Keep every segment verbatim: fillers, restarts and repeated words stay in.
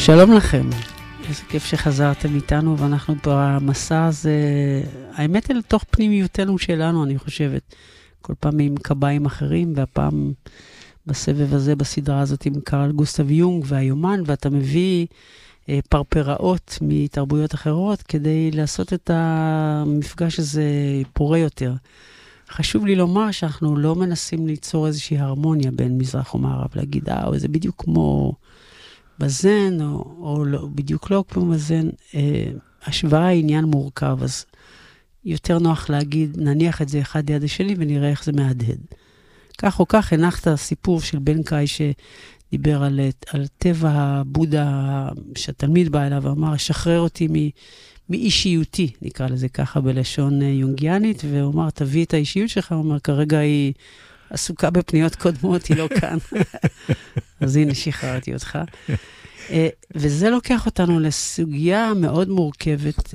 שלום לכם, איזה כיף שחזרתם איתנו, ואנחנו במסע הזה, האמת היא לתוך פנימיותנו שלנו, אני חושבת, כל פעם עם קביים אחרים, והפעם בסבב הזה, בסדרה הזאת עם קרל גוסטב יונג והיומן, ואתה מביא אה, פרפראות מתרבויות אחרות, כדי לעשות את המפגש הזה פורה יותר. חשוב לי לומר שאנחנו לא מנסים ליצור איזושהי הרמוניה בין מזרח ומערב, להגיד, אה, זה בדיוק כמו בזן, או, או לא, בדיוק לא כמו בזן. אה, השוואה היא עניין מורכב, אז יותר נוח להגיד, נניח את זה אחד ליד השני, ונראה איך זה מהדהד. כך או כך, הנחת סיפור של בן קאי שדיבר על, על טבע הבודה, שהתלמיד בא אליו ואמר, שחרר אותי מ, מאישיותי, נקרא לזה ככה בלשון יונגיאנית, והוא אמר, תביא את האישיות שלך, הוא אומר, כרגע היא עסוקה בפניות קודמות, היא לא כאן. אז הנה, שחררתי אותך. וזה לוקח אותנו לסוגיה מאוד מורכבת,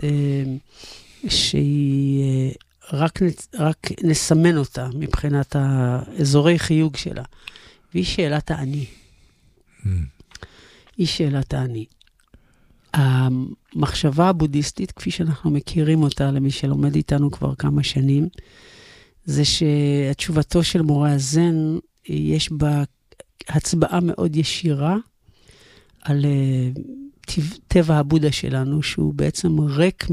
שהיא רק, רק נסמן אותה מבחינת האזורי חיוג שלה. והיא שאלת האני. Mm. היא שאלת האני. המחשבה הבודהיסטית, כפי שאנחנו מכירים אותה, למי שלומד איתנו כבר כמה שנים, זה שהתשובתו של מורה הזן, יש בה הצבעה מאוד ישירה על טבע הבודה שלנו, שהוא בעצם ריק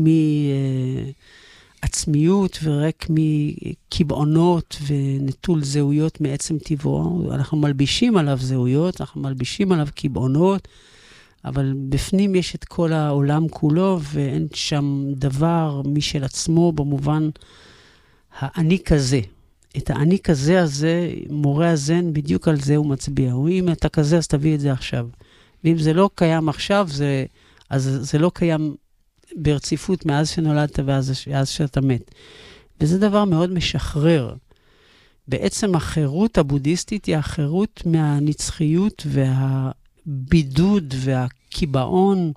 מעצמיות וריק מקבעונות ונטול זהויות מעצם טבעו. אנחנו מלבישים עליו זהויות, אנחנו מלבישים עליו קבעונות, אבל בפנים יש את כל העולם כולו, ואין שם דבר משל עצמו במובן האני כזה. את האני כזה הזה, מורה הזן, בדיוק על זה הוא מצביע. אם אתה כזה, אז תביא את זה עכשיו. ואם זה לא קיים עכשיו, זה, אז זה לא קיים ברציפות מאז שנולדת ואז שאתה מת. וזה דבר מאוד משחרר. בעצם החירות הבודהיסטית היא החירות מהנצחיות והבידוד והקיבעון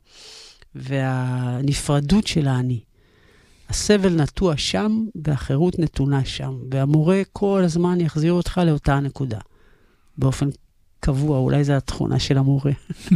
והנפרדות של האני. הסבל נטוע שם והחירות נתונה שם. והמורה כל הזמן יחזיר אותך לאותה הנקודה. באופן קבוע, אולי זו התכונה של המורה.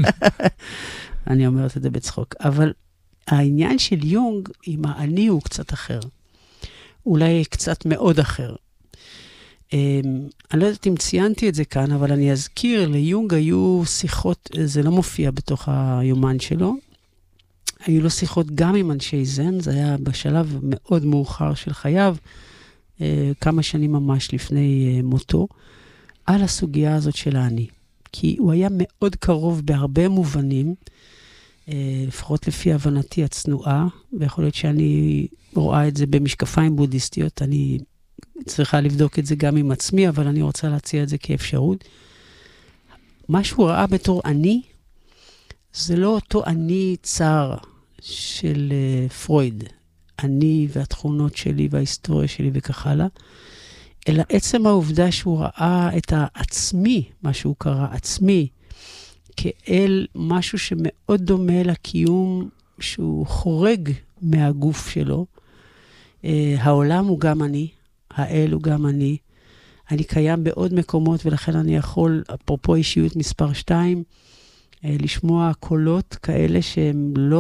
אני אומרת את זה בצחוק. אבל העניין של יונג עם האני הוא קצת אחר. אולי קצת מאוד אחר. אני לא יודעת אם ציינתי את זה כאן, אבל אני אזכיר, ליונג היו שיחות, זה לא מופיע בתוך היומן שלו, היו לו שיחות גם עם אנשי זן, זה היה בשלב מאוד מאוחר של חייו, כמה שנים ממש לפני מותו, על הסוגיה הזאת של האני. כי הוא היה מאוד קרוב בהרבה מובנים, לפחות לפי הבנתי הצנועה, ויכול להיות שאני רואה את זה במשקפיים בודהיסטיות, אני צריכה לבדוק את זה גם עם עצמי, אבל אני רוצה להציע את זה כאפשרות. מה שהוא ראה בתור אני, זה לא אותו אני צר של uh, פרויד, אני והתכונות שלי וההיסטוריה שלי וכך הלאה, אלא עצם העובדה שהוא ראה את העצמי, מה שהוא קרא עצמי, כאל משהו שמאוד דומה לקיום שהוא חורג מהגוף שלו. Uh, העולם הוא גם אני, האל הוא גם אני, אני קיים בעוד מקומות ולכן אני יכול, אפרופו אישיות מספר שתיים, לשמוע קולות כאלה שהם לא